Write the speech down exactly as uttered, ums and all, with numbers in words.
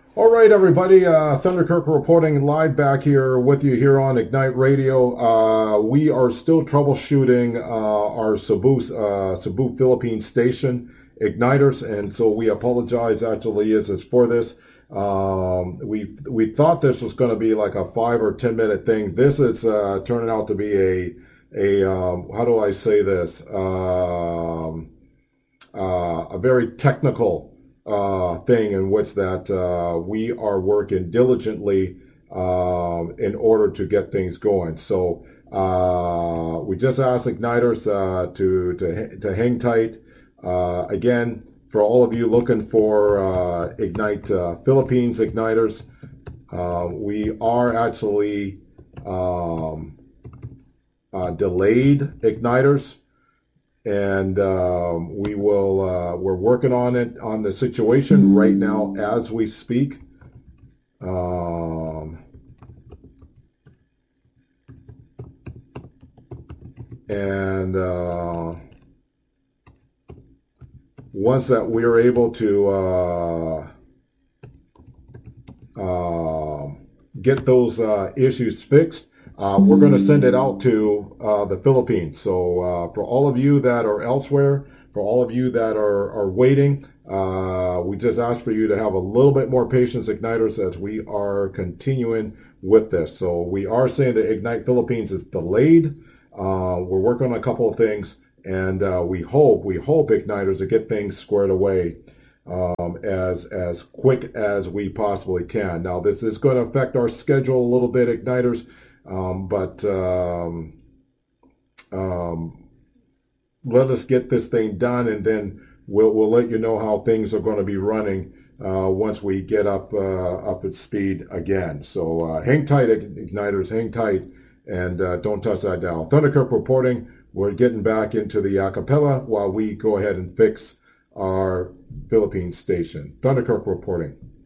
All right, everybody. Uh, Thunderkirk reporting live back here with you here on Ignite Radio. Uh, we are still troubleshooting uh, our Cebu, uh, Cebu Philippines station igniters, and so we apologize. Actually, is is for this. Um, we we thought this was going to be like a five or ten minute thing. This is uh, turning out to be a a um, how do I say this? Um, uh, a very technical uh, thing in which that uh, we are working diligently um, in order to get things going. So uh, we just asked igniters uh, to to to hang tight. Uh, again, for all of you looking for uh, Ignite uh, Philippines igniters, uh, we are actually um, uh, delayed igniters, and um, we will uh, we're working on it on the situation right now as we speak. Um, and uh, once that we're able to uh, uh, get those uh, issues fixed, Uh, we're going to send it out to uh, the Philippines. So uh, for all of you that are elsewhere, for all of you that are, are waiting, uh, we just ask for you to have a little bit more patience, Igniters, as we are continuing with this. So we are saying that Ignite Philippines is delayed. Uh, we're working on a couple of things, and uh, we hope, we hope, Igniters, to get things squared away um, as as quick as we possibly can. Now, this is going to affect our schedule a little bit, Igniters. Um, but um, um, let us get this thing done, and then we'll we'll let you know how things are going to be running uh, once we get up uh, up at speed again. So uh, hang tight, Igniters, hang tight, and uh, don't touch that dial. Thunderkirk reporting. We're getting back into the acapella while we go ahead and fix our Philippines station. Thunderkirk reporting.